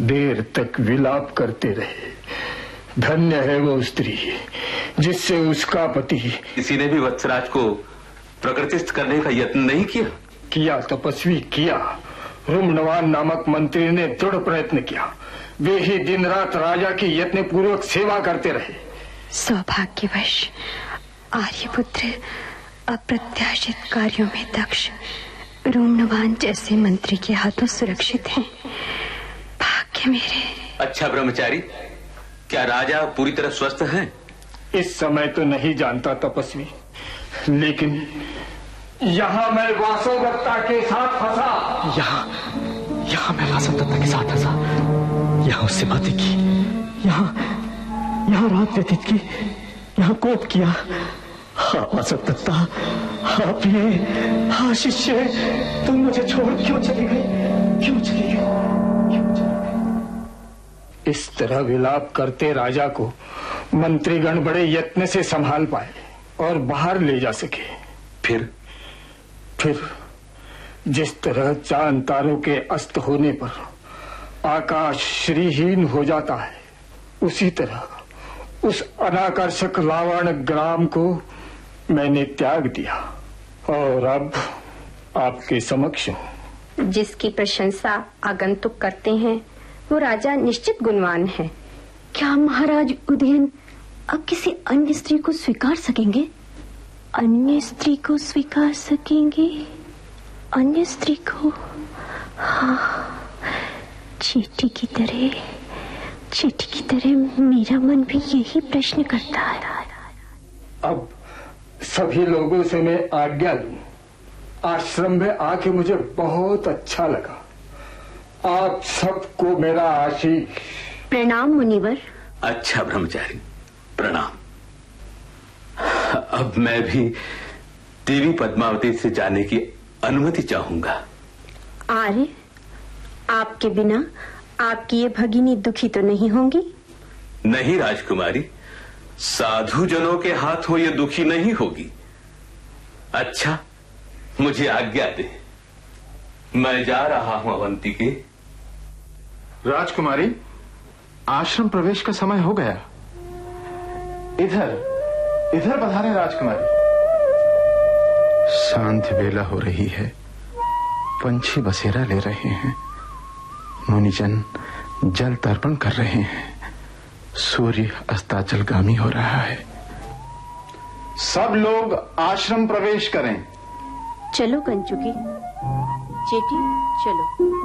देर तक विलाप करते रहे। धन्य है वो स्त्री जिससे उसका पति। किसी ने भी वत्सराज को प्रकृतिस्थ करने का यत्न नहीं किया? किया तपस्वी, किया। रुम्णवान नामक मंत्री ने दृढ़ प्रयत्न किया। वे ही दिन रात राजा की यत्न पूर्वक सेवा करते रहे। सौभाग्यवश आर्यपुत्र अप्रत्याशित कार्यों में दक्ष रुम्णवान जैसे मंत्री के हाथों सुरक्षित हैं। भाग्य मेरे। अच्छा ब्रह्मचारी, क्या राजा पूरी तरह स्वस्थ हैं? इस समय तो नहीं जानता तपस्वी, लेकिन यहाँ मैं वासवदत्ता के साथ फंसा। यहाँ मैं वासवदत्ता के साथ फंसा, यहाँ उससे बातें की, यहाँ रात व्यतीत की, यहाँ कोप किया। हाँ वासवदत्ता, हाँ प्रिय, हाँ शिष्य, तुम मुझे छोड़ क्यों चली गई? क्यों चली गई? इस तरह विलाप करते राजा को मंत्रीगण बड़े यत्न से संभाल पाए और बाहर ले जा सके। फिर जिस तरह चांद तारों के अस्त होने पर आकाश श्रीहीन हो जाता है, उसी तरह उस अनाकर्षक लावण्य ग्राम को मैंने त्याग दिया और अब आपके समक्ष हूं। जिसकी प्रशंसा आगंतुक करते हैं वो राजा निश्चित गुणवान है। क्या महाराज उदयन अब किसी अन्य स्त्री को स्वीकार सकेंगे? अन्य स्त्री को स्वीकार सकेंगे? अन्य स्त्री को? हाँ, चींटी की तरह मेरा मन भी यही प्रश्न करता है। अब सभी लोगों से मैं आज्ञा लूं। आश्रम में आके मुझे बहुत अच्छा लगा। आप सबको मेरा आशीष। प्रणाम मुनिवर। अच्छा ब्रह्मचारी, प्रणाम। अब मैं भी देवी पद्मावती से जाने की अनुमति चाहूंगा। आर्य, आपके बिना आपकी ये भगिनी दुखी तो नहीं होंगी? नहीं राजकुमारी, साधु जनों के हाथों ये दुखी नहीं होगी। अच्छा, मुझे आज्ञा दे, मैं जा रहा हूं अवंतिके। राजकुमारी, आश्रम प्रवेश का समय हो गया। इधर पधारे राजकुमारी। शांति बेला हो रही है, पंछी बसेरा ले रहे हैं, मुनिजन जल तर्पण कर रहे हैं, सूर्य अस्ताचलगामी हो रहा है। सब लोग आश्रम प्रवेश करें। चलो कंचुकी, चेटी चलो।